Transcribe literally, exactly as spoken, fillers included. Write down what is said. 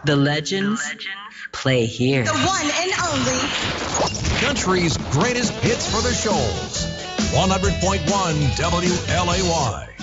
The legends play here. The one and only. Country's greatest hits for the shoals. one hundred point one W L A Y.